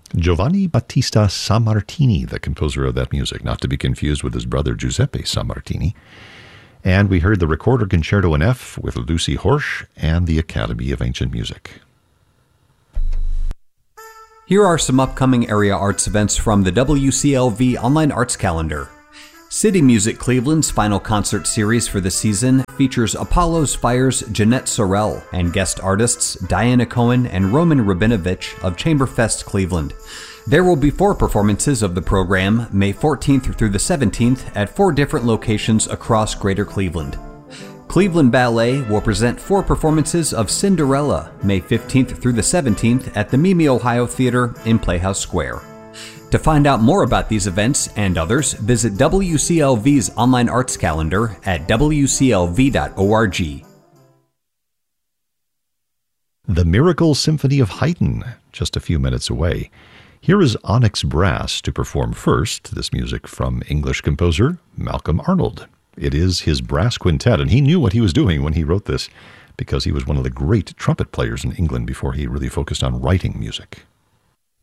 Giovanni Battista Sammartini, the composer of that music, not to be confused with his brother Giuseppe Sammartini. And we heard the Recorder Concerto in F with Lucy Horsch and the Academy of Ancient Music. Here are some upcoming area arts events from the WCLV Online Arts Calendar. City Music Cleveland's final concert series for the season features Apollo's Fire's Jeanette Sorrell and guest artists Diana Cohen and Roman Rabinovich of Chamberfest Cleveland. There will be 4 performances of the program, May 14th through the 17th, at 4 different locations across Greater Cleveland. Cleveland Ballet will present 4 performances of Cinderella, May 15th through the 17th at the Mimi Ohio Theater in Playhouse Square. To find out more about these events and others, visit WCLV's online arts calendar at wclv.org. The Miracle Symphony of Haydn, just a few minutes away. Here is Onyx Brass to perform first this music from English composer Malcolm Arnold. It is his brass quintet, and he knew what he was doing when he wrote this, because he was one of the great trumpet players in England before he really focused on writing music.